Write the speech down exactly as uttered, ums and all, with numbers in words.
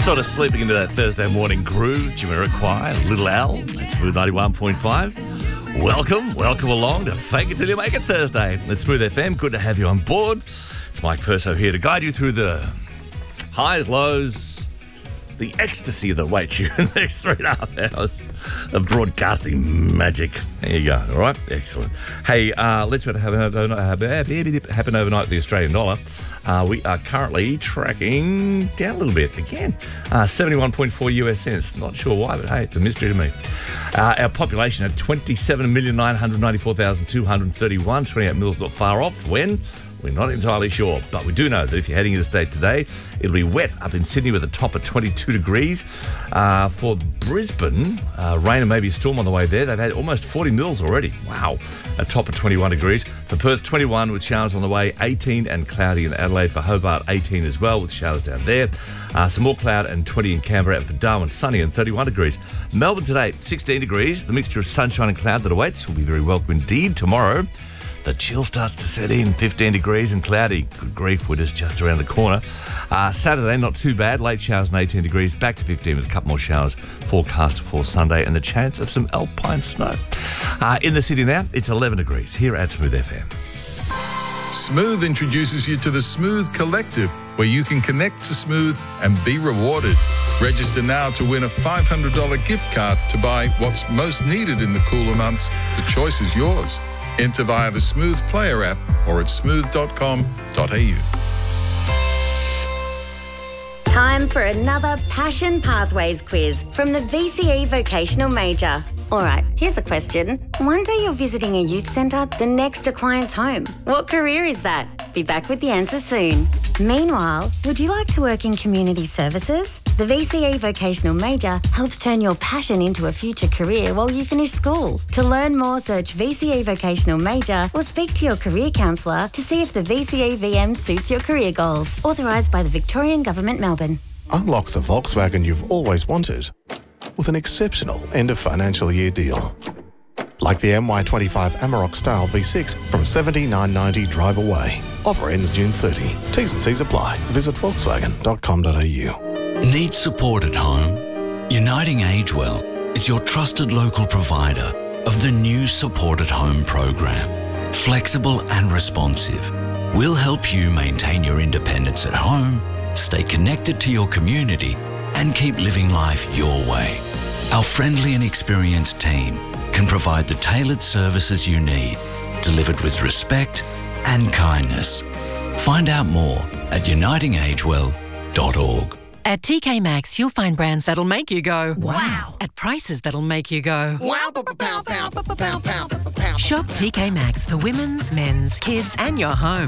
Sort of slipping into that Thursday morning groove, Jamiroquai, Little Al, it's Smooth ninety-one point five. Welcome, welcome along to Fake It Till You Make It Thursday. It's Smooth F M, good to have you on board. It's Mike Perso here to guide you through the highs, lows, the ecstasy that awaits you in the next three and a half hours of broadcasting magic. There you go, all right? Excellent. Hey, uh, let's what happen happen overnight with the Australian dollar. Uh, we are currently tracking down a little bit again. Uh, seventy-one point four U S cents. Not sure why, but hey, it's a mystery to me. Uh, our population at twenty-seven million nine hundred ninety-four thousand two hundred thirty-one. twenty-eight mils not far off. When? We're not entirely sure, but we do know that if you're heading into the state today, it'll be wet up in Sydney with a top of twenty-two degrees. Uh, for Brisbane, uh, rain and maybe a storm on the way there. They've had almost forty mils already. Wow. A top of twenty-one degrees. For Perth, twenty-one with showers on the way, eighteen and cloudy in Adelaide. For Hobart, eighteen as well with showers down there. Uh, some more cloud and twenty in Canberra. And for Darwin, sunny and thirty-one degrees. Melbourne today, sixteen degrees. The mixture of sunshine and cloud that awaits will be very welcome indeed tomorrow. The chill starts to set in, fifteen degrees and cloudy. Good grief, winter's just around the corner. Uh, Saturday, not too bad. Late showers and eighteen degrees. Back to fifteen with a couple more showers forecast for Sunday and the chance of some alpine snow. Uh, in the city now, it's eleven degrees here at Smooth F M. Smooth introduces you to the Smooth Collective, where you can connect to Smooth and be rewarded. Register now to win a five hundred dollars gift card to buy what's most needed in the cooler months. The choice is yours. Enter via the Smooth Player app or at smooth dot com dot a u. Time for another Passion Pathways quiz from the V C E Vocational Major. All right, here's a question. One day you're visiting a youth centre, the next a client's home. What career is that? Be back with the answer soon. Meanwhile, would you like to work in community services? The V C E Vocational Major helps turn your passion into a future career while you finish school. To learn more, search V C E Vocational Major or speak to your career counsellor to see if the V C E V M suits your career goals. Authorised by the Victorian Government, Melbourne. Unlock the Volkswagen you've always wanted with an exceptional end of financial year deal. Like the M Y twenty-five Amarok Style V six from seventy-nine ninety drive away. Offer ends June thirtieth. T's and C's apply. Visit volkswagen dot com dot a u. Need support at home? Uniting Agewell is your trusted local provider of the new Support at Home program. Flexible and responsive, we'll help you maintain your independence at home, stay connected to your community, and keep living life your way. Our friendly and experienced team can provide the tailored services you need, delivered with respect and kindness. Find out more at uniting agewell dot org. At T K Maxx, you'll find brands that'll make you go, wow, at prices that'll make you go, wow. Shop T K Maxx for women's, men's, kids, and your home.